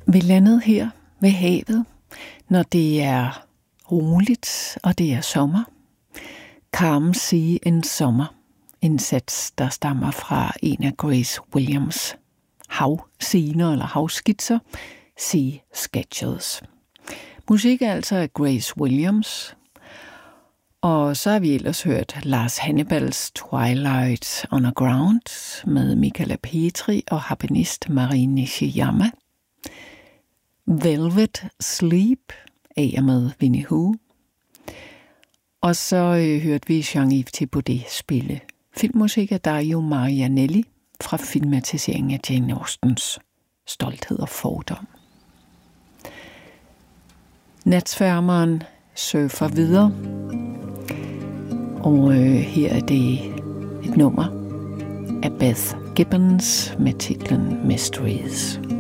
Vi landede her ved havet, når det er roligt, og det er sommer. Calm Sea in Summer, en sats, der stammer fra en af Grace Williams' havscener eller havskitser, Sea Sketches. Musik er altså af Grace Williams, og så har vi ellers hørt Lars Hannibals Twilight Underground med Michala Petri og harpenist Marie Nishiyama. Velvet Sleep af med Winnie Hu. Og så hørte vi Jean-Yves Thibaudet spille filmmusik af Dario Marianelli fra filmatiseringen af Jane Austens Stolthed og fordom. Natsværmeren surfer videre, og her er det et nummer af Beth Gibbons med titlen Mysteries.